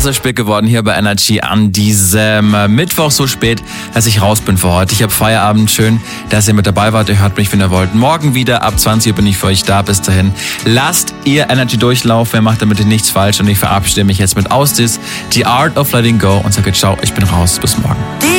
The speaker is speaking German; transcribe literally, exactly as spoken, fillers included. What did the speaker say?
so spät geworden hier bei Energy an diesem Mittwoch so spät, dass ich raus bin für heute. Ich habe Feierabend. Schön, dass ihr mit dabei wart. Ihr hört mich, wenn ihr wollt. Morgen wieder ab zwanzig Uhr bin ich für euch da. Bis dahin lasst ihr Energy durchlaufen. Wer macht damit nichts falsch? Und ich verabschiede mich jetzt mit Ausdis, The Art of Letting Go und sage ciao, ich bin raus. Bis morgen.